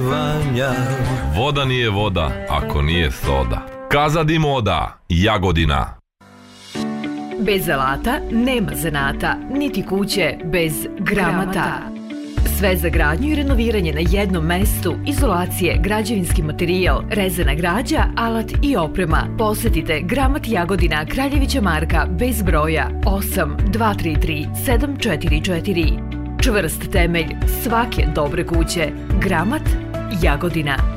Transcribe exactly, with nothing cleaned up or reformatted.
Voda nije voda ako nije soda. Kazadi moda, Jagodina. Bez alata nema zanata, niti kuće bez gramata. Sve za gradnju i renoviranje na jednom mestu, izolacije, građevinski materijal, rezana građa, alat i oprema. Posetite Gramat Jagodina, Kraljevića Marka, bez broja, osam dva tri tri sedam četiri četiri. Čvrst temelj svake dobre kuće. Gramat Jagodina.